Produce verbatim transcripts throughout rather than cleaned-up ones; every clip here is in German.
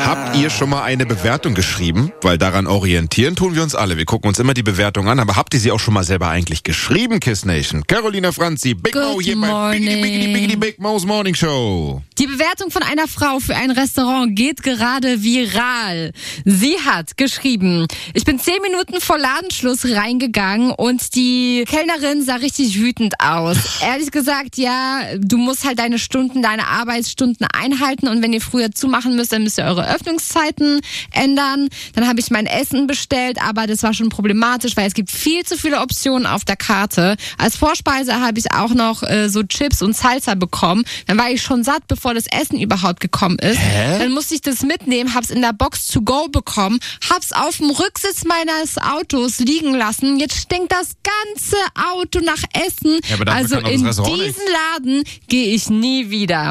Habt ihr schon mal eine Bewertung geschrieben? Weil daran orientieren tun wir uns alle. Wir gucken uns immer die Bewertung an, aber habt ihr sie auch schon mal selber eigentlich geschrieben, Kiss Nation? Carolina Franzi, Big Good Mo hier bei Biggity Biggity Biggity Big Mo's Morning Show. Die Bewertung von einer Frau für ein Restaurant geht gerade viral. Sie hat geschrieben, ich bin zehn Minuten vor Ladenschluss reingegangen und die Kellnerin sah richtig wütend aus. Ehrlich gesagt, ja, du musst halt deine Stunden, deine Arbeitsstunden einhalten und wenn ihr früher zumachen müsst, dann müsst ihr eure Öffnungszeiten ändern. Dann habe ich mein Essen bestellt, aber das war schon problematisch, weil es gibt viel zu viele Optionen auf der Karte. Als Vorspeise habe ich auch noch äh, so Chips und Salsa bekommen. Dann war ich schon satt, bevor das Essen überhaupt gekommen ist. Hä? Dann musste ich das mitnehmen, hab's in der Box to go bekommen, hab's auf dem Rücksitz meines Autos liegen lassen. Jetzt stinkt das ganze Auto nach Essen. Ja, aber dafür also kann doch das in Restaurant diesen Laden gehe ich nie wieder.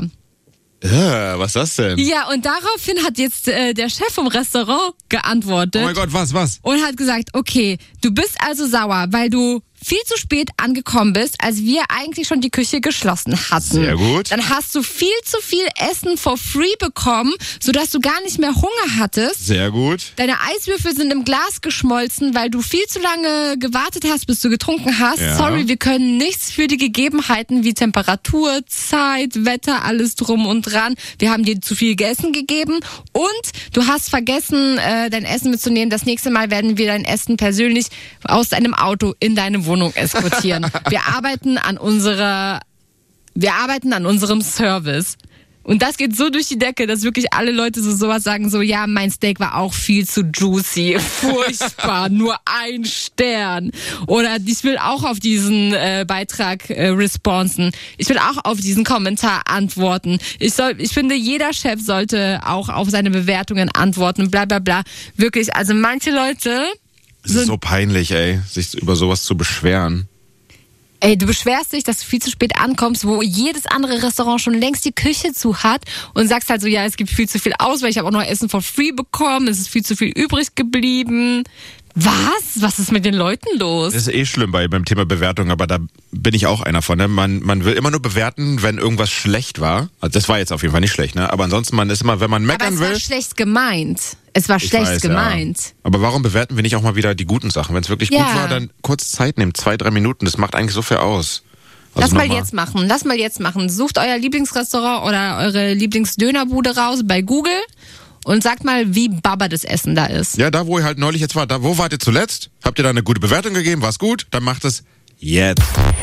Ja, was ist das denn? Ja, und daraufhin hat jetzt äh, der Chef vom Restaurant geantwortet. Oh mein Gott, was, was? Und hat gesagt, okay, du bist also sauer, weil du viel zu spät angekommen bist, als wir eigentlich schon die Küche geschlossen hatten. Sehr gut. Dann hast du viel zu viel Essen for free bekommen, sodass du gar nicht mehr Hunger hattest. Sehr gut. Deine Eiswürfel sind im Glas geschmolzen, weil du viel zu lange gewartet hast, bis du getrunken hast. Ja. Sorry, wir können nichts für die Gegebenheiten wie Temperatur, Zeit, Wetter, alles drum und dran. Wir haben dir zu viel Essen gegeben und du hast vergessen, äh, dein Essen mitzunehmen. Das nächste Mal werden wir dein Essen persönlich aus deinem Auto in deine Wohnung eskortieren. Wir arbeiten an unserer, wir arbeiten an unserem Service. Und das geht so durch die Decke, dass wirklich alle Leute so sowas sagen, so, ja, mein Steak war auch viel zu juicy, furchtbar, nur ein Stern. Oder ich will auch auf diesen äh, Beitrag äh, responsen. Ich will auch auf diesen Kommentar antworten. Ich soll, ich finde, jeder Chef sollte auch auf seine Bewertungen antworten, bla bla bla. Wirklich, also manche Leute... Es ist so peinlich, ey, sich über sowas zu beschweren. Ey, du beschwerst dich, dass du viel zu spät ankommst, wo jedes andere Restaurant schon längst die Küche zu hat und sagst halt so, ja, es gibt viel zu viel Auswahl, ich habe auch noch Essen for free bekommen, es ist viel zu viel übrig geblieben. Was? Was ist mit den Leuten los? Das ist eh schlimm bei, beim Thema Bewertung, aber da bin ich auch einer von. Ne? Man, man will immer nur bewerten, wenn irgendwas schlecht war. Also das war jetzt auf jeden Fall nicht schlecht, ne? Aber ansonsten, man ist immer, wenn man meckern aber es will... es war schlecht gemeint. Es war ich schlecht weiß, gemeint. Ja. Aber warum bewerten wir nicht auch mal wieder die guten Sachen? Wenn es wirklich Ja. gut war, dann kurz Zeit nehmen, zwei, drei Minuten. Das macht eigentlich so viel aus. Also Lass mal nochmal. jetzt machen. Lass mal jetzt machen. Sucht euer Lieblingsrestaurant oder eure Lieblingsdönerbude raus bei Google und sagt mal, wie baba das Essen da ist. Ja, da wo ihr halt neulich jetzt wart, da wo wart ihr zuletzt? Habt ihr da eine gute Bewertung gegeben? War's gut? Dann macht es jetzt.